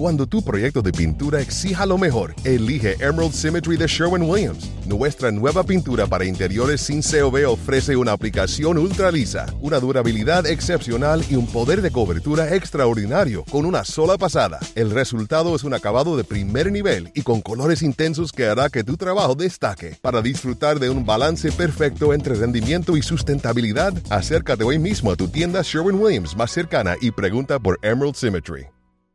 Cuando tu proyecto de pintura exija lo mejor, elige Emerald Symmetry de Sherwin-Williams. Nuestra nueva pintura para interiores sin COV ofrece una aplicación ultra lisa, una durabilidad excepcional y un poder de cobertura extraordinario con una sola pasada. El resultado es un acabado de primer nivel y con colores intensos que hará que tu trabajo destaque. Para disfrutar de un balance perfecto entre rendimiento y sustentabilidad, acércate hoy mismo a tu tienda Sherwin-Williams más cercana y pregunta por Emerald Symmetry.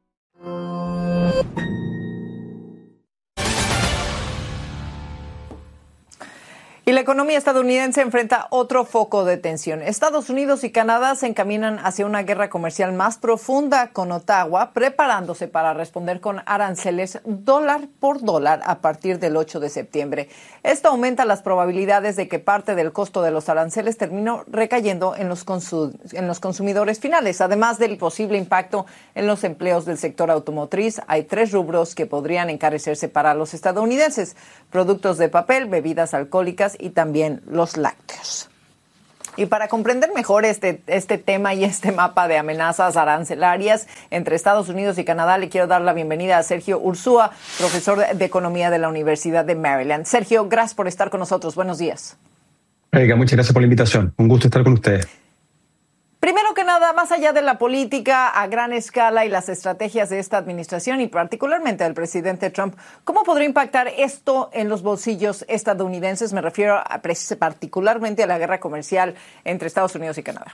Y la economía estadounidense enfrenta otro foco de tensión. Estados Unidos y Canadá se encaminan hacia una guerra comercial más profunda con Ottawa, preparándose para responder con aranceles dólar por dólar a partir del 8 de septiembre. Esto aumenta las probabilidades de que parte del costo de los aranceles termine recayendo en los consumidores finales. Además del posible impacto en los empleos del sector automotriz, hay 3 rubros que podrían encarecerse para los estadounidenses: productos de papel, bebidas alcohólicas y también los lácteos. Y para comprender mejor este tema y este mapa de amenazas arancelarias entre Estados Unidos y Canadá, le quiero dar la bienvenida a Sergio Ursúa, profesor de Economía de la Universidad de Maryland. Sergio, gracias por estar con nosotros. Buenos días. Oiga, muchas gracias por la invitación. Un gusto estar con ustedes. Primero que nada, más allá de la política a gran escala y las estrategias de esta administración y particularmente del presidente Trump, ¿cómo podría impactar esto en los bolsillos estadounidenses? Me refiero particularmente a la guerra comercial entre Estados Unidos y Canadá.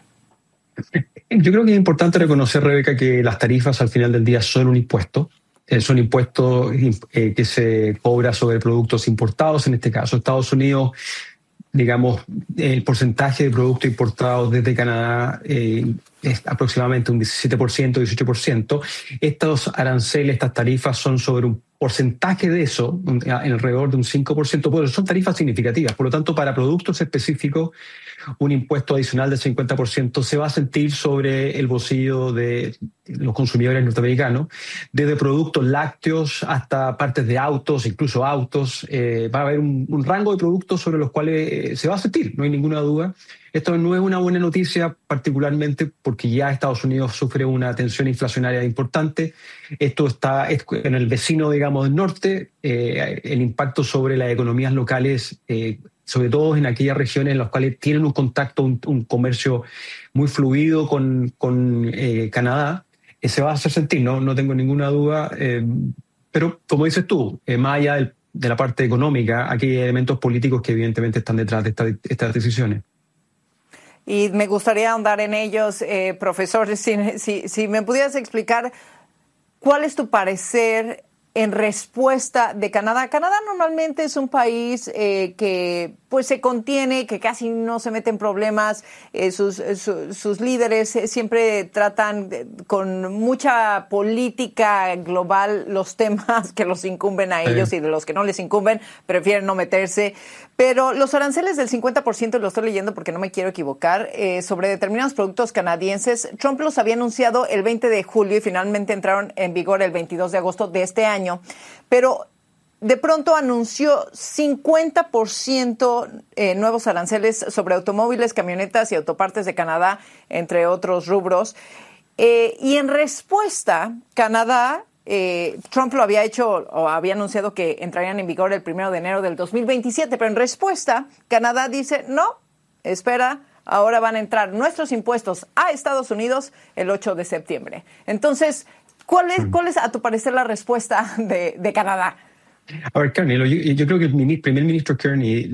Yo creo que es importante reconocer, Rebeca, que las tarifas al final del día son un impuesto. Son impuestos que se cobra sobre productos importados. En este caso, Estados Unidos, digamos, el porcentaje de productos importados desde Canadá es aproximadamente un 17%, 18%. Estos aranceles, estas tarifas son sobre un porcentaje de eso, alrededor de un 5%, pero son tarifas significativas. Por lo tanto, para productos específicos, un impuesto adicional del 50% se va a sentir sobre el bolsillo de los consumidores norteamericanos, desde productos lácteos hasta partes de autos, incluso autos. Va a haber un rango de productos sobre los cuales se va a sentir, no hay ninguna duda. Esto no es una buena noticia, particularmente porque ya Estados Unidos sufre una tensión inflacionaria importante. Esto está en el vecino, digamos, del norte. El impacto sobre las economías locales, sobre todo en aquellas regiones en las cuales tienen un contacto, un comercio muy fluido con Canadá, se va a hacer sentir, no tengo ninguna duda. Pero, como dices tú, más allá de la parte económica, aquí hay elementos políticos que evidentemente están detrás de estas decisiones. Y me gustaría ahondar en ellos, profesor, si me pudieras explicar cuál es tu parecer en respuesta de Canadá. Canadá normalmente es un país que pues se contiene, que casi no se mete en problemas. Sus líderes siempre tratan con mucha política global los temas que los incumben a ellos y de los que no les incumben prefieren no meterse. Pero los aranceles del 50%, lo estoy leyendo porque no me quiero equivocar, sobre determinados productos canadienses, Trump los había anunciado el 20 de julio y finalmente entraron en vigor el 22 de agosto de este año. Pero de pronto anunció 50% nuevos aranceles sobre automóviles, camionetas y autopartes de Canadá, entre otros rubros. Y en respuesta, Canadá, Trump lo había hecho o había anunciado que entrarían en vigor el 1 de enero del 2027, pero en respuesta, Canadá dice, no, espera, ahora van a entrar nuestros impuestos a Estados Unidos el 8 de septiembre. Entonces, ¿cuál es a tu parecer la respuesta de Canadá? A ver, Kearney, yo creo que el primer ministro Kearney,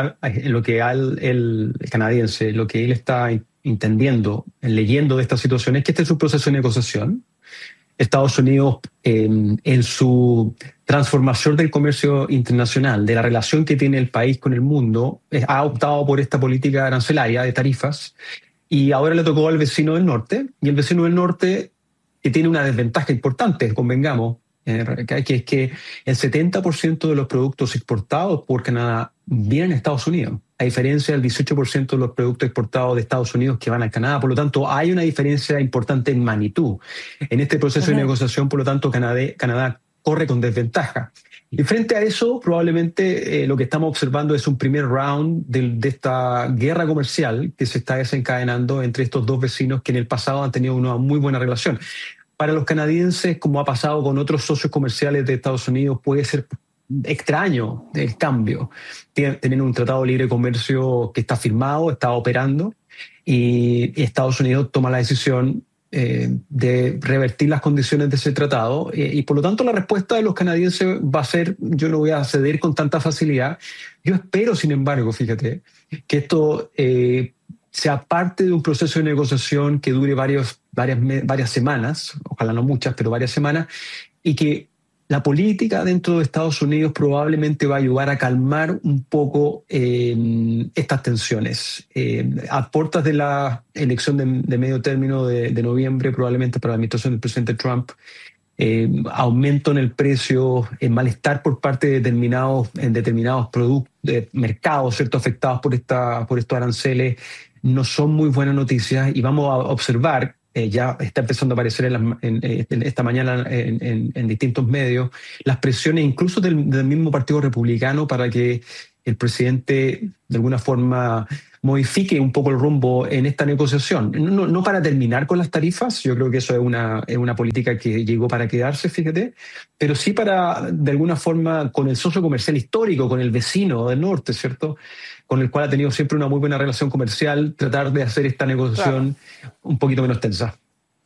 el canadiense, lo que él está entendiendo, leyendo de esta situación, es que este es un proceso de negociación. Estados Unidos, en su transformación del comercio internacional, de la relación que tiene el país con el mundo, ha optado por esta política arancelaria de tarifas y ahora le tocó al vecino del norte, y el vecino del norte que tiene una desventaja importante, convengamos, que es que el 70% de los productos exportados por Canadá vienen a Estados Unidos, a diferencia del 18% de los productos exportados de Estados Unidos que van a Canadá. Por lo tanto, hay una diferencia importante en magnitud. En este proceso de negociación, por lo tanto, Canadá corre con desventaja. Y frente a eso, probablemente lo que estamos observando es un primer round de esta guerra comercial que se está desencadenando entre estos dos vecinos que en el pasado han tenido una muy buena relación. para los canadienses, como ha pasado con otros socios comerciales de Estados Unidos, puede ser extraño el cambio. Tienen un tratado de libre comercio que está firmado, está operando, y Estados Unidos toma la decisión de revertir las condiciones de ese tratado, y por lo tanto la respuesta de los canadienses va a ser: yo no voy a ceder con tanta facilidad. Yo espero, sin embargo, fíjate, que esto sea parte de un proceso de negociación que dure varias semanas, ojalá no muchas, pero varias semanas, y que la política dentro de Estados Unidos probablemente va a ayudar a calmar un poco estas tensiones. A puertas de la elección de medio término de noviembre, probablemente para la administración del presidente Trump, aumento en el precio, malestar por parte de determinados productos, de mercados, ¿cierto?, afectados por estos aranceles, no son muy buenas noticias, y vamos a observar. Ya está empezando a aparecer esta mañana en distintos medios las presiones incluso del mismo Partido Republicano para que el presidente de alguna forma modifique un poco el rumbo en esta negociación. No para terminar con las tarifas, yo creo que eso es una política que llegó para quedarse, fíjate, pero sí para, de alguna forma, con el socio comercial histórico, con el vecino del norte, ¿cierto?, con el cual ha tenido siempre una muy buena relación comercial, tratar de hacer esta negociación un poquito menos tensa.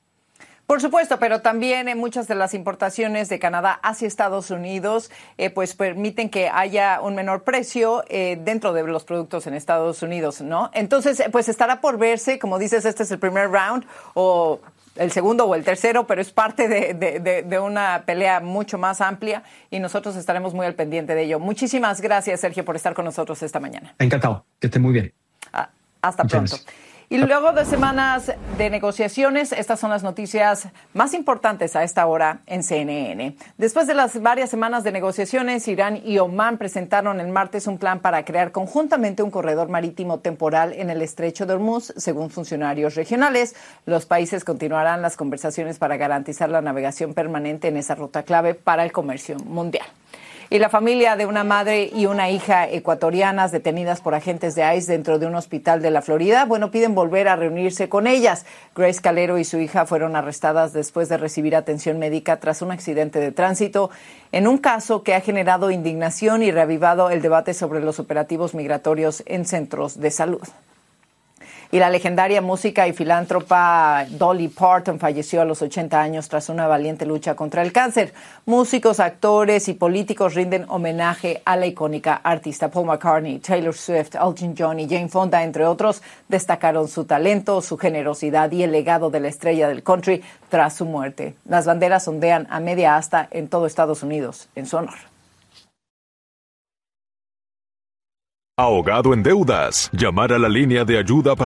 Por supuesto, pero también muchas de las importaciones de Canadá hacia Estados Unidos pues permiten que haya un menor precio dentro de los productos en Estados Unidos, ¿no? Entonces, pues estará por verse, como dices, este es el primer round o el segundo o el tercero, pero es parte de una pelea mucho más amplia y nosotros estaremos muy al pendiente de ello. Muchísimas gracias, Sergio, por estar con nosotros esta mañana. Encantado, que estén muy bien. Hasta pronto. Y luego de semanas de negociaciones, estas son las noticias más importantes a esta hora en CNN. Después de las varias semanas de negociaciones, Irán y Omán presentaron el martes un plan para crear conjuntamente un corredor marítimo temporal en el estrecho de Hormuz, según funcionarios regionales. Los países continuarán las conversaciones para garantizar la navegación permanente en esa ruta clave para el comercio mundial. Y la familia de una madre y una hija ecuatorianas detenidas por agentes de ICE dentro de un hospital de la Florida, piden volver a reunirse con ellas. Grace Calero y su hija fueron arrestadas después de recibir atención médica tras un accidente de tránsito, en un caso que ha generado indignación y reavivado el debate sobre los operativos migratorios en centros de salud. Y la legendaria música y filántropa Dolly Parton falleció a los 80 años tras una valiente lucha contra el cáncer. Músicos, actores y políticos rinden homenaje a la icónica artista. Paul McCartney, Taylor Swift, Elton John y Jane Fonda, entre otros, destacaron su talento, su generosidad y el legado de la estrella del country tras su muerte. Las banderas ondean a media asta en todo Estados Unidos en su honor. Ahogado en deudas. Llamar a la línea de ayuda